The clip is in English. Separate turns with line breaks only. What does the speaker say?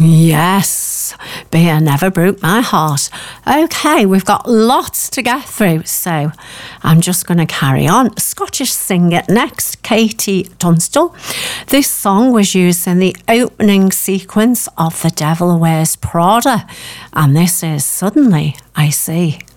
Yes, beer never broke my heart. Okay, we've got lots to get through, so I'm just going to carry on. Scottish singer next, Katie Tunstall. This song was used in the opening sequence of The Devil Wears Prada, and this is Suddenly I See.